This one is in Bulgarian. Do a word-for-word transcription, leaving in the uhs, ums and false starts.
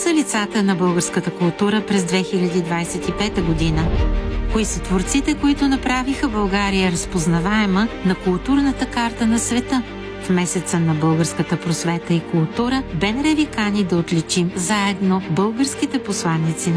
са лицата на българската култура през две хиляди двадесет и пета година? Кои са творците, които направиха България разпознаваема на културната карта на света? В месеца на българската просвета и култура БНР ви кани да отличим заедно българските посланици на